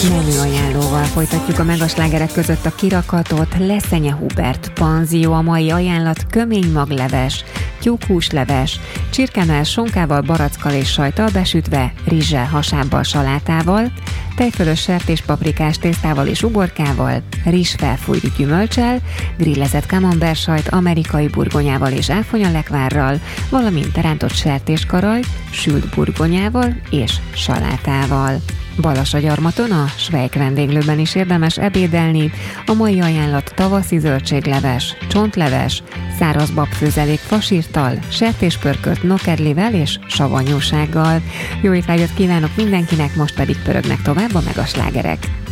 Menüajánlóval folytatjuk a megaslágerek között a kirakatot. Leszenye Hubert panzió, a mai ajánlat kömény magleves, tyúkhúsleves, csirkemell sonkával, barackkal és sajttal besütve, rizssel, hasábbal, salátával, tejfölös sertéspaprikás tésztával és uborkával, rizsfelfújt gyümölccsel, grillezett camembert sajt amerikai burgonyával és áfonyalekvárral, valamint rántott sertéskaraj, sült burgonyával és salátával. Balassagyarmaton, a Svejk vendéglőben is érdemes ebédelni. A mai ajánlat tavaszi zöldségleves, csontleves, száraz babfőzelék fasírttal, sertéspörkölt nokedlivel és savanyúsággal. Jó étvágyat kívánok mindenkinek, most pedig pörögnek tovább a megaslágerek.